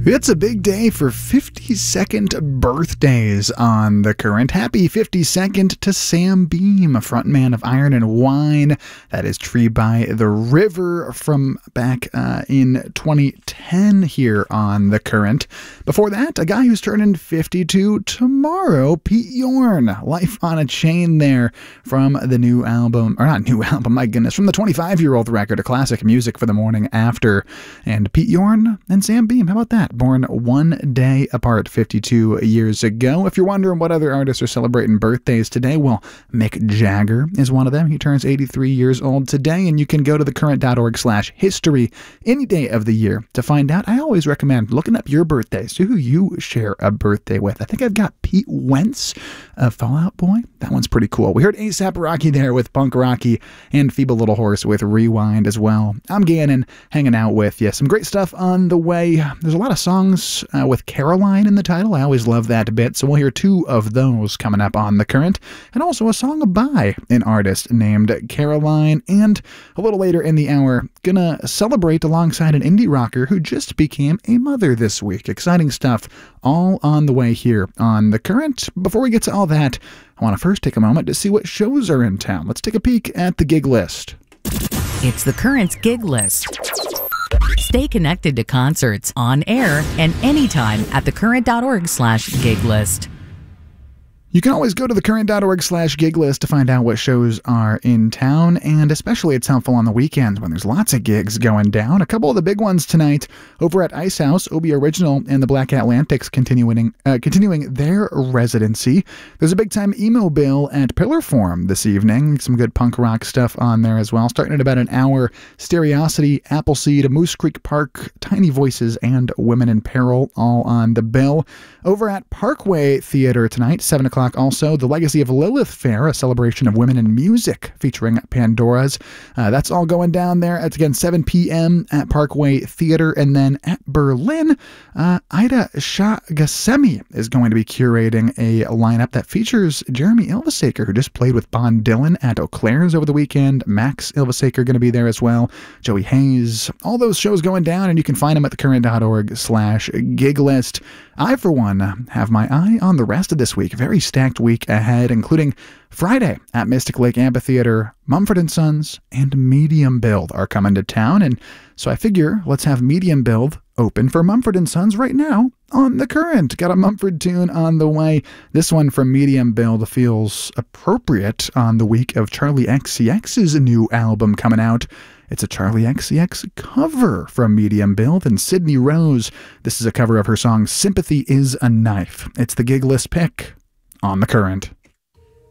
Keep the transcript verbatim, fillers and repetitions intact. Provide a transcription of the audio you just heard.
It's a big day for fifty-second birthdays on The Current. Happy fifty-second to Sam Beam, frontman of Iron and Wine. That is Tree by the River from back uh, in twenty ten here on The Current. Before that, a guy who's turning fifty-two tomorrow, Pete Yorn. Life on a Chain there from the new album, or not new album, my goodness, from the twenty-five-year-old record, a classic music for the morning after. And Pete Yorn and Sam Beam, how about that? Born one day apart fifty-two years ago. If you're wondering what other artists are celebrating birthdays today, well, Mick Jagger is one of them. He turns eighty-three years old today, and you can go to thecurrent.org slash history any day of the year to find out. I always recommend looking up your birthdays, who you share a birthday with. I think I've got Pete Wentz of Fall Out Boy. That one's pretty cool. We heard A$AP Rocky there with Punk Rocky and Feeble Little Horse with Rewind as well. I'm Gannon, hanging out with you. Some great stuff on the way. There's a lot of songs uh, with Caroline in the title. I always love that bit, so we'll hear two of those coming up on The Current, and also a song by an artist named Caroline, and a little later in the hour, gonna celebrate alongside an indie rocker who just became a mother this week. Exciting stuff all on the way here on The Current. Before we get to all that, I want to first take a moment to see what shows are in town. Let's take a peek at the gig list. It's The Current's gig list. Stay connected to concerts on air and anytime at thecurrent.org slash gig list. You can always go to thecurrent.org slash gig list to find out what shows are in town, and especially it's helpful on the weekends when there's lots of gigs going down. A couple of the big ones tonight over at Ice House, Obi Original and the Black Atlantics continuing uh, continuing their residency. There's a big-time emo bill at Pillar Forum this evening. Some good punk rock stuff on there as well. Starting at about an hour, Stereosity, Appleseed, Moose Creek Park, Tiny Voices, and Women in Peril all on the bill. Over at Parkway Theater tonight, seven o'clock also, The Legacy of Lilith Fair, a celebration of women in music featuring Pandoras. Uh, that's all going down there. It's again seven p.m. at Parkway Theater. And then at Berlin, uh, Ida Shagasemi is going to be curating a lineup that features Jeremy Ilvasaker, who just played with Bon Dylan at Eau Claire's over the weekend. Max Ilvasaker going to be there as well. Joey Hayes. All those shows going down, and you can find them at thecurrent.org slash gig list. I, for one, have my eye on the rest of this week. Very stacked week ahead, including Friday at Mystic Lake Amphitheater. Mumford and Sons and Medium Build are coming to town, and so I figure let's have Medium Build open for Mumford and Sons right now on The Current. Got a Mumford tune on the way. This one from Medium Build feels appropriate on the week of Charlie X C X's new album coming out. It's a Charlie X C X cover from Medium Build and Sydney Rose. This is a cover of her song Sympathy is a Knife. It's the gig list pick on The Current.